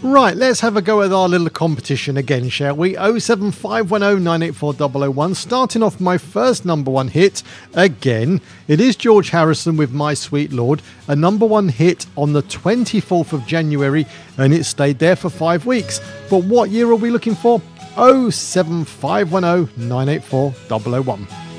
Right, let's have a go at our little competition again, shall we? 07510 984 001. Starting off my first number one hit again. It is George Harrison with My Sweet Lord, a number one hit on the 24th of January, and it stayed there for 5 weeks. But what year are we looking for? 07510 984 001.